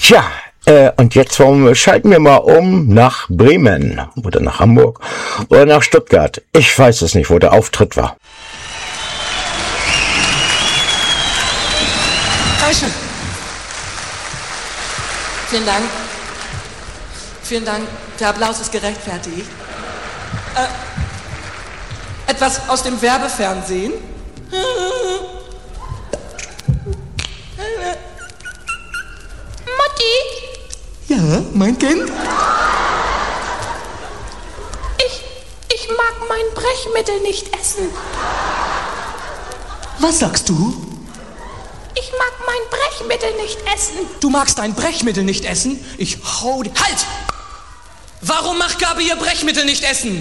Tja, und jetzt schalten wir mal um nach Bremen oder nach Hamburg oder nach Stuttgart. Ich weiß es nicht, wo der Auftritt war. Dankeschön. Vielen Dank. Vielen Dank. Der Applaus ist gerechtfertigt. Etwas aus dem Werbefernsehen. Mutti? Ja, mein Kind? Ich mag mein Brechmittel nicht essen. Was sagst du? Ich mag mein Brechmittel nicht essen. Du magst dein Brechmittel nicht essen? Ich hau dir... Halt! Warum macht Gabi ihr Brechmittel nicht essen?